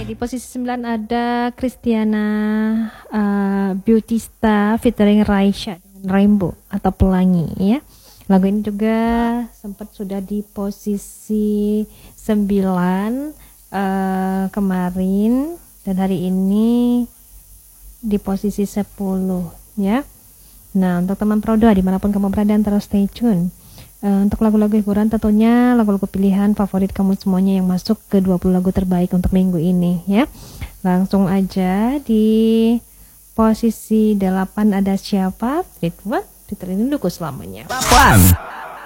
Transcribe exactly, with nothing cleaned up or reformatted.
Di posisi sembilan ada Christiana uh, Beautista featuring Raisya dengan Rainbow atau Pelangi ya. Lagu ini juga sempat sudah di posisi sembilan uh, kemarin dan hari ini di posisi sepuluh ya. Nah, untuk teman Prodoa dimanapun kamu berada terus stay tune. Uh, untuk lagu-lagu hiburan tentunya lagu-lagu pilihan favorit kamu semuanya yang masuk ke dua puluh lagu terbaik untuk minggu ini ya. Langsung aja di posisi delapan ada siapa? Ridwan, diterima dulu selamanya. delapan